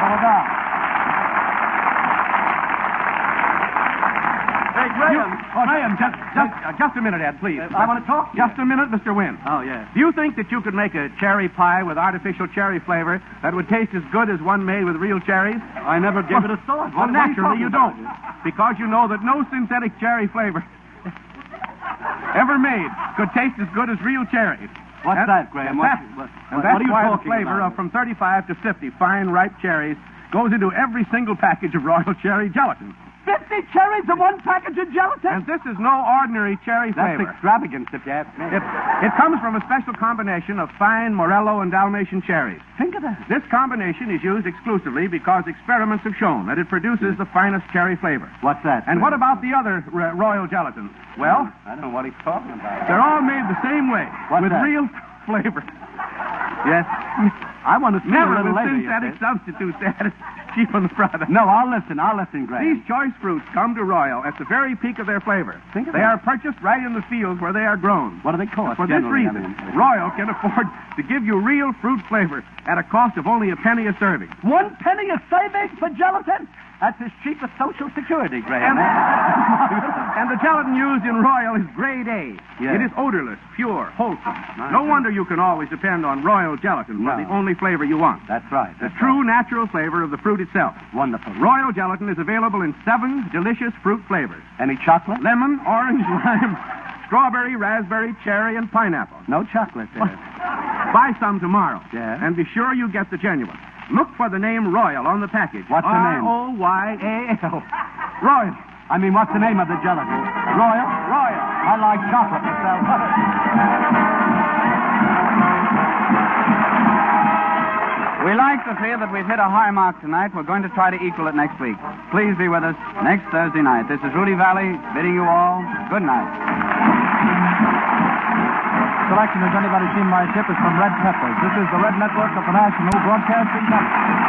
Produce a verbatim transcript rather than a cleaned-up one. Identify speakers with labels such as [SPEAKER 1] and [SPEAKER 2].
[SPEAKER 1] hold on.
[SPEAKER 2] Hey, Graham.
[SPEAKER 3] Oh, Graham, just, just, uh, just a minute, Ed, please.
[SPEAKER 1] Uh, I want to talk to you.
[SPEAKER 3] Just a minute, Mister Wynn.
[SPEAKER 1] Oh, yes.
[SPEAKER 3] Do you think that you could make a cherry pie with artificial cherry flavor that would taste as good as one made with real cherries?
[SPEAKER 1] I never gave it a thought.
[SPEAKER 3] Well,
[SPEAKER 1] What- what are
[SPEAKER 3] naturally you
[SPEAKER 1] talking
[SPEAKER 3] don't.
[SPEAKER 1] about?
[SPEAKER 3] Because you know that no synthetic cherry flavor ever made could taste as good as real cherries.
[SPEAKER 1] What's
[SPEAKER 3] And-
[SPEAKER 1] that, Graham?
[SPEAKER 3] And
[SPEAKER 1] What-
[SPEAKER 3] that's,
[SPEAKER 1] what-
[SPEAKER 3] and
[SPEAKER 1] what
[SPEAKER 3] that's
[SPEAKER 1] are you
[SPEAKER 3] why the
[SPEAKER 1] talking
[SPEAKER 3] flavor
[SPEAKER 1] about?
[SPEAKER 3] of from thirty-five to fifty fine, ripe cherries goes into every single package of Royal Cherry Gelatin.
[SPEAKER 1] Fifty cherries in one package of gelatin?
[SPEAKER 3] And this is no ordinary cherry
[SPEAKER 1] That's
[SPEAKER 3] flavor.
[SPEAKER 1] extravagance, if you ask me.
[SPEAKER 3] It, it comes from a special combination of fine Morello and Dalmatian cherries.
[SPEAKER 1] Think of that.
[SPEAKER 3] This combination is used exclusively because experiments have shown that it produces the finest cherry flavor.
[SPEAKER 1] What's that?
[SPEAKER 3] And
[SPEAKER 1] Graham?
[SPEAKER 3] what about the other r- Royal Gelatins? Well,
[SPEAKER 1] I don't know what he's talking about.
[SPEAKER 3] they're all made the same way,
[SPEAKER 1] What's
[SPEAKER 3] with
[SPEAKER 1] that?
[SPEAKER 3] real flavor.
[SPEAKER 1] Yes. I want to see
[SPEAKER 3] Never
[SPEAKER 1] a little
[SPEAKER 3] with
[SPEAKER 1] later. you
[SPEAKER 3] synthetic
[SPEAKER 1] said.
[SPEAKER 3] substitutes to add cheap on the product.
[SPEAKER 1] No, I'll listen. I'll listen, Graham.
[SPEAKER 3] These choice fruits come to Royal at the very peak of their flavor.
[SPEAKER 1] Think of
[SPEAKER 3] they
[SPEAKER 1] that.
[SPEAKER 3] are purchased right in the fields where they are grown.
[SPEAKER 1] What do they cost?
[SPEAKER 3] For this
[SPEAKER 1] generally, I
[SPEAKER 3] reason,
[SPEAKER 1] mean?
[SPEAKER 3] Royal can afford to give you real fruit flavor at a cost of only a penny a serving.
[SPEAKER 1] One penny of savings for gelatin? That's as cheap as Social Security, Graham.
[SPEAKER 3] And, and the gelatin used in Royal is grade A.
[SPEAKER 1] Yes.
[SPEAKER 3] It is odorless, pure, wholesome.
[SPEAKER 1] Nice.
[SPEAKER 3] No wonder you can always depend on Royal Gelatin for
[SPEAKER 1] No.
[SPEAKER 3] the only flavor you want.
[SPEAKER 1] That's right.
[SPEAKER 3] The
[SPEAKER 1] That's
[SPEAKER 3] true natural flavor of the fruit itself.
[SPEAKER 1] right. Wonderful.
[SPEAKER 3] Royal Gelatin is available in seven delicious fruit flavors.
[SPEAKER 1] Any chocolate?
[SPEAKER 3] Lemon, orange, lime, strawberry, raspberry, cherry, and pineapple.
[SPEAKER 1] No chocolate there.
[SPEAKER 3] Buy some tomorrow.
[SPEAKER 1] Yeah?
[SPEAKER 3] And be sure you get the genuine. Look for the name Royal on the package.
[SPEAKER 1] What's the name?
[SPEAKER 3] R O Y A L. Royal.
[SPEAKER 1] I mean, what's the name of the gelatin? Royal?
[SPEAKER 3] Royal.
[SPEAKER 1] I like chocolate myself.
[SPEAKER 4] We like to feel that we've hit a high mark tonight. We're going to try to equal it next week. Please be with us next Thursday night. This is Rudy Valley bidding you all good night.
[SPEAKER 5] Selection, Has Anybody Seen My Ship, is from Red Peppers. This is the Red Network of the National Broadcasting Company.